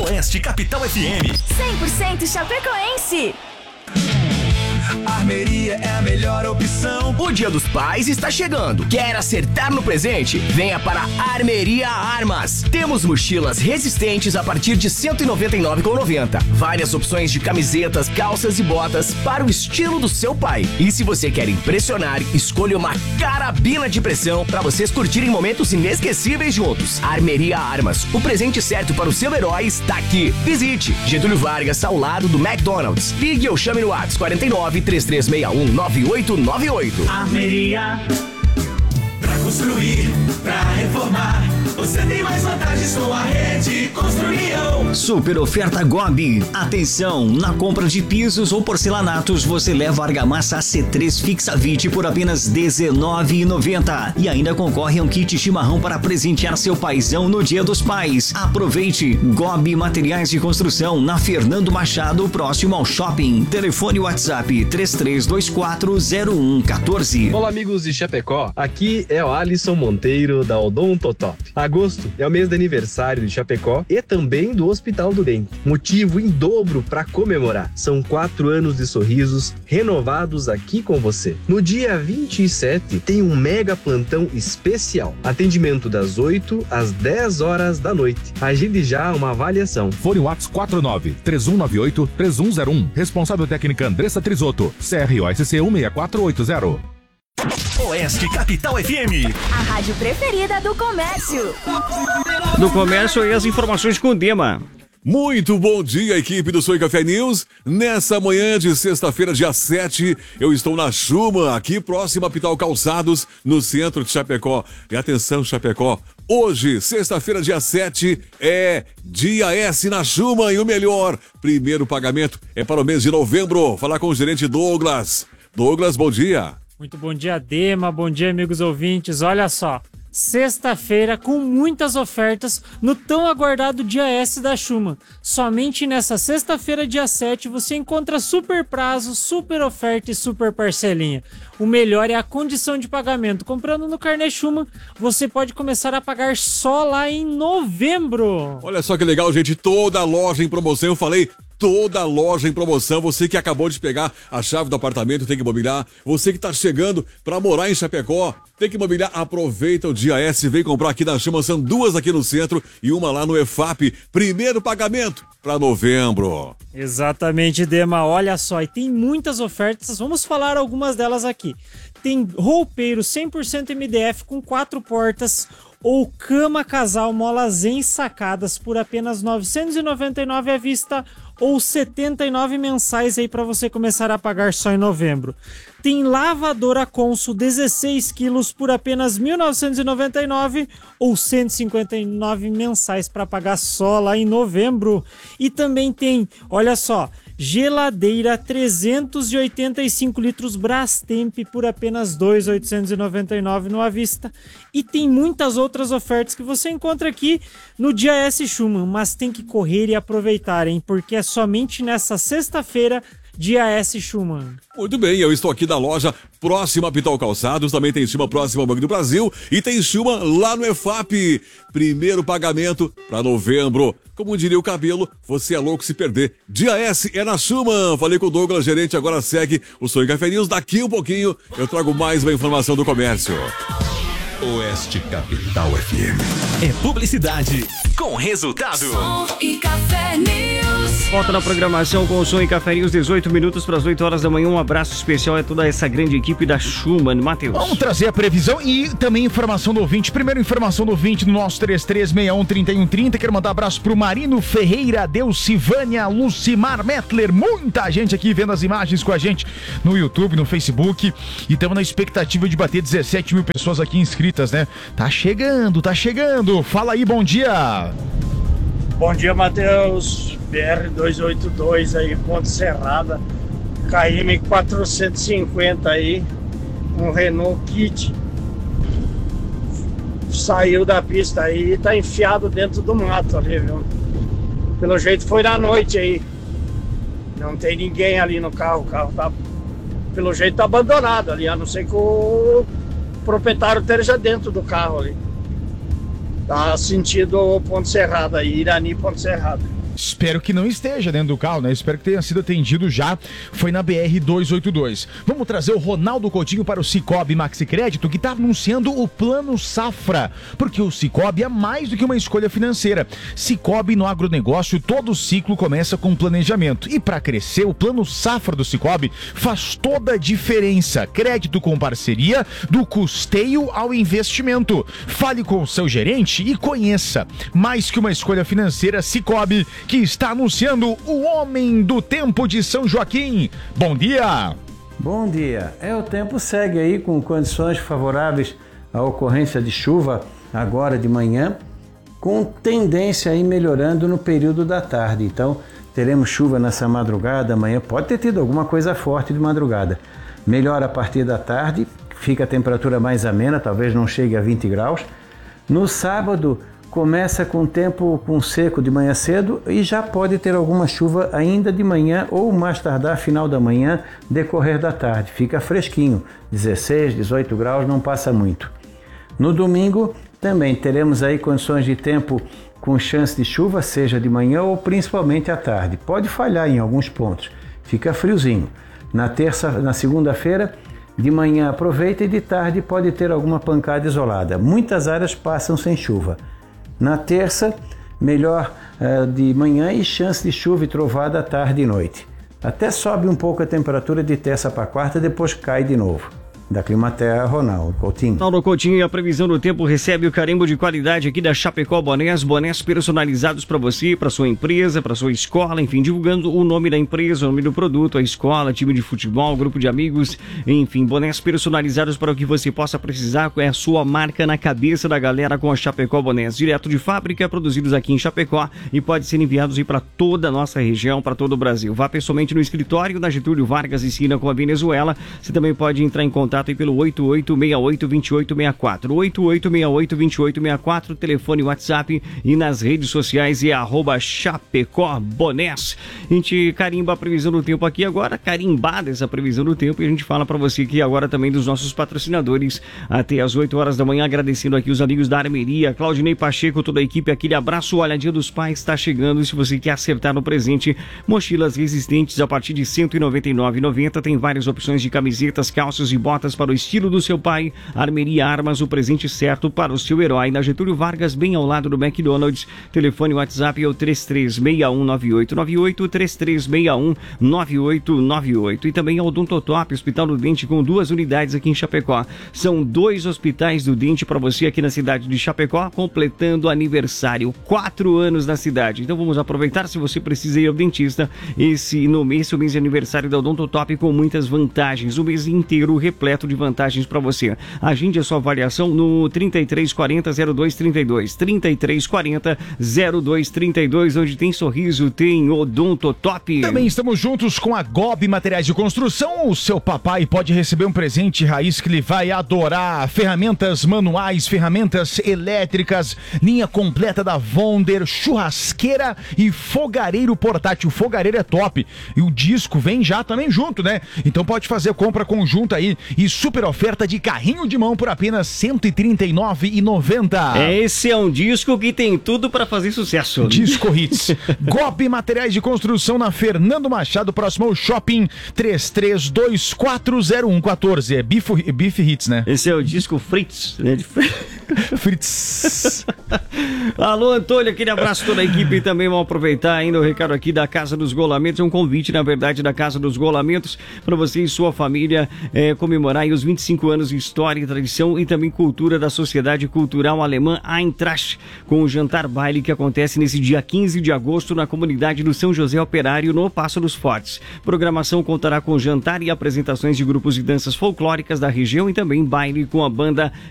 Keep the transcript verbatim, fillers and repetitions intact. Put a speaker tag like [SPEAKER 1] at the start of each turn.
[SPEAKER 1] Oeste Capital F M.
[SPEAKER 2] cem por cento Chapecoense.
[SPEAKER 1] Armeria é a melhor opção.
[SPEAKER 3] O Dia dos Pais está chegando. Quer acertar no presente? Venha para a Armeria Armas. Temos mochilas resistentes a partir de cento e noventa e nove reais e noventa centavos. Várias opções de camisetas, calças e botas para o estilo do seu pai. E se você quer impressionar, escolha uma carabina de pressão para vocês curtirem momentos inesquecíveis juntos. Armeria Armas. O presente certo para o seu herói está aqui. Visite Getúlio Vargas, ao lado do McDonald's. Ligue ou chame no WhatsApp quarenta e nove, três três seis um, nove oito nove oito.
[SPEAKER 1] Armeria. Pra construir, pra reformar, você tem mais vantagens com a Rede Construião.
[SPEAKER 4] Super oferta Gobi. Atenção, na compra de pisos ou porcelanatos, você leva a argamassa A C três Fixavit por apenas dezenove reais e noventa centavos. E ainda concorre a um kit chimarrão para presentear seu paizão no Dia dos Pais. Aproveite. Gobi Materiais de Construção, na Fernando Machado, próximo ao shopping. Telefone WhatsApp três três dois quatro zero um um quatro.
[SPEAKER 5] Olá, amigos de Chapecó. Aqui é o Alisson Monteiro da Odontotop. Agosto é o mês de aniversário de Chapecó e também do Hospital do Dente. Motivo em dobro para comemorar. São quatro anos de sorrisos renovados aqui com você. No dia vinte e sete tem um mega plantão especial. Atendimento das oito às dez horas da noite. Agende já uma avaliação.
[SPEAKER 6] Fone WhatsApp quatro nove, três um nove oito, três um zero um. Responsável técnica Andressa Trisotto. C R O S C um seis quatro oito zero.
[SPEAKER 1] Oeste Capital F M.
[SPEAKER 2] A rádio preferida do comércio.
[SPEAKER 7] Do comércio e as informações com o Dema.
[SPEAKER 8] Muito bom dia, equipe do Soy Café News. Nessa manhã de sexta-feira, dia sete, eu estou na Schumann, aqui próximo a Pital Calçados, no centro de Chapecó. E atenção, Chapecó, hoje, sexta-feira, dia sete, é dia S na Schumann e o melhor, primeiro pagamento é para o mês de novembro. Falar com o gerente Douglas. Douglas, bom dia.
[SPEAKER 9] Muito bom dia, Dema. Bom dia, amigos ouvintes. Olha só, sexta-feira com muitas ofertas no tão aguardado dia S da Schumann. Somente nessa sexta-feira, dia sete, você encontra super prazo, super oferta e super parcelinha. O melhor é a condição de pagamento. Comprando no Carnê Schumann, você pode começar a pagar só lá em novembro.
[SPEAKER 8] Olha só que legal, gente. Toda loja em promoção, eu falei... Toda loja em promoção, você que acabou de pegar a chave do apartamento tem que mobiliar, você que tá chegando pra morar em Chapecó, tem que mobiliar, aproveita o dia S, vem comprar aqui na Schumann, são duas aqui no centro e uma lá no E F A P, primeiro pagamento pra novembro.
[SPEAKER 9] Exatamente, Dema, olha só, e tem muitas ofertas, vamos falar algumas delas aqui. Tem roupeiro cem por cento M D F com quatro portas, ou cama casal molas ensacadas por apenas novecentos e noventa e nove reais à vista ou setenta e nove mensais aí para você começar a pagar só em novembro. Tem lavadora Consul dezesseis quilos por apenas mil novecentos e noventa e nove reais ou cento e cinquenta e nove mensais para pagar só lá em novembro. E também tem, olha só, geladeira trezentos e oitenta e cinco litros Brastemp por apenas dois mil oitocentos e noventa e nove reais no à vista. E tem muitas outras ofertas que você encontra aqui no Dia S Schumann, mas tem que correr e aproveitar, hein? Porque é somente nessa sexta-feira, Dia S Schumann.
[SPEAKER 8] Muito bem, eu estou aqui da loja próxima a Pital Calçados, também tem Schumann próximo ao Banco do Brasil e tem Schumann lá no E F A P. Primeiro pagamento para novembro. Como diria o Cabelo, você é louco se perder. Dia S é na Schumann. Falei com o Douglas, gerente, agora segue o Soy Café News. Daqui um pouquinho eu trago mais uma informação do comércio.
[SPEAKER 1] Oeste Capital F M. É publicidade com resultado.
[SPEAKER 2] Som e Café News.
[SPEAKER 7] Volta na programação com o Som e Café News, dezoito minutos para as oito horas da manhã. Um abraço especial a toda essa grande equipe da Schumann. Matheus.
[SPEAKER 10] Vamos trazer a previsão e também informação do ouvinte. Primeiro, informação do ouvinte no nosso três três seis um, três um três zero. Quero mandar um abraço pro Marino Ferreira, Deucivânia, Lucimar Mettler. Muita gente aqui vendo as imagens com a gente no YouTube, no Facebook. E estamos na expectativa de bater dezessete mil pessoas aqui inscritas, né? Tá chegando, tá chegando. Fala aí, bom dia.
[SPEAKER 11] Bom dia, Matheus. B R duzentos e oitenta e dois aí, Ponte Serrada. K M quatrocentos e cinquenta aí. Um Renault Kit. Saiu da pista aí e tá enfiado dentro do mato ali, viu? Pelo jeito foi na noite aí. Não tem ninguém ali no carro. O carro tá, pelo jeito, tá abandonado ali. A não ser que o proprietário esteja dentro do carro ali. Tá sentido Ponte Serrada aí, Irani Ponte Serrada.
[SPEAKER 10] Espero que não esteja dentro do carro, né? Espero que tenha sido atendido já. Foi na B R duzentos e oitenta e dois. Vamos trazer o Ronaldo Coutinho para o Cicobi Maxi Crédito, que está anunciando o Plano Safra. Porque o Cicobi é mais do que uma escolha financeira. Cicobi no agronegócio, todo ciclo começa com planejamento. E para crescer, o Plano Safra do Cicobi faz toda a diferença. Crédito com parceria, do custeio ao investimento. Fale com o seu gerente e conheça. Mais que uma escolha financeira, Cicobi, que está anunciando o Homem do Tempo de São Joaquim. Bom dia!
[SPEAKER 12] Bom dia. É, o tempo segue aí com condições favoráveis à ocorrência de chuva agora de manhã, com tendência aí melhorando no período da tarde. Então, teremos chuva nessa madrugada, amanhã pode ter tido alguma coisa forte de madrugada. Melhora a partir da tarde, fica a temperatura mais amena, talvez não chegue a vinte graus. No sábado, começa com tempo com seco de manhã cedo e já pode ter alguma chuva ainda de manhã ou mais tardar final da manhã, decorrer da tarde. Fica fresquinho, dezesseis, dezoito graus, não passa muito. No domingo também teremos aí condições de tempo com chance de chuva, seja de manhã ou principalmente à tarde. Pode falhar em alguns pontos, fica friozinho. Na terça, na segunda-feira, de manhã aproveita e de tarde pode ter alguma pancada isolada. Muitas áreas passam sem chuva. Na terça, melhor uh, de manhã e chance de chuva e trovada à tarde e noite. Até sobe um pouco a temperatura de terça para quarta, depois cai de novo. Da Climaterra, Ronaldo Coutinho.
[SPEAKER 7] Ronaldo Coutinho, e a previsão do tempo recebe o carimbo de qualidade aqui da Chapecó Bonés, bonés personalizados para você, para sua empresa, para sua escola, enfim, divulgando o nome da empresa, o nome do produto, a escola, time de futebol, grupo de amigos, enfim, bonés personalizados para o que você possa precisar, é a sua marca na cabeça da galera com a Chapecó Bonés, direto de fábrica, produzidos aqui em Chapecó e pode ser enviados aí para toda a nossa região, para todo o Brasil. Vá pessoalmente no escritório da Getúlio Vargas, esquina com a Venezuela. Você também pode entrar em contato aí pelo oito oito seis oito, dois oito seis quatro, oito oito seis oito, dois oito seis quatro, telefone, WhatsApp e nas redes sociais é arroba Chapecó Bonés. A gente carimba a previsão do tempo aqui agora, carimbada essa previsão do tempo, e a gente fala para você aqui agora também dos nossos patrocinadores até as oito horas da manhã, agradecendo aqui os amigos da Armeria, Claudinei Pacheco, toda a equipe, aquele abraço. Olha, Dia dos Pais está chegando, e se você quer acertar no presente, mochilas resistentes a partir de cento e noventa e nove reais e noventa centavos, tem várias opções de camisetas, calças e botas para o estilo do seu pai. Armeria Armas, o presente certo para o seu herói, na Getúlio Vargas, bem ao lado do McDonald's. Telefone WhatsApp é o três três seis um nove oito nove oito, três três seis um nove oito nove oito. E também ao Odontotop, Hospital do Dente, com duas unidades aqui em Chapecó. São dois hospitais do dente para você aqui na cidade de Chapecó, completando aniversário, quatro anos na cidade. Então vamos aproveitar, se você precisa ir ao dentista, esse no mês, o mês de aniversário da Odontotop, com muitas vantagens, o mês inteiro repleto de vantagens para você. Agende a sua avaliação no trinta e três quarenta, zero dois trinta e dois, trinta e três quarenta, zero dois trinta e dois, onde tem sorriso, tem Odontotop.
[SPEAKER 10] Também estamos juntos com a Gobi Materiais de Construção. O seu papai pode receber um presente raiz que ele vai adorar. Ferramentas manuais, ferramentas elétricas, linha completa da Wonder, churrasqueira e fogareiro portátil. O fogareiro é top. E o disco vem já também junto, né? Então pode fazer compra conjunta aí e super oferta de carrinho de mão por apenas cento e trinta e nove reais e noventa centavos.
[SPEAKER 7] Esse é um disco que tem tudo para fazer sucesso.
[SPEAKER 10] Disco Hits. Gobi Materiais de Construção, na Fernando Machado, próximo ao Shopping, três três dois quatro zero um um quatro. É Bife, Bife Hits, né?
[SPEAKER 7] Esse é o disco Fritz, né?
[SPEAKER 10] Fritz.
[SPEAKER 7] Alô, Antônio, aquele abraço a toda a equipe. E também vamos aproveitar ainda o recado aqui da Casa dos Golamentos, é um convite, na verdade, da Casa dos Golamentos, para você e sua família é, comemorar aí os vinte e cinco anos de história, tradição e também cultura da Sociedade Cultural Alemã Eintracht, com o jantar baile que acontece nesse dia quinze de agosto na comunidade do São José Operário, no Passo dos Fortes. Programação contará com jantar e apresentações de grupos de danças folclóricas da região e também baile com a banda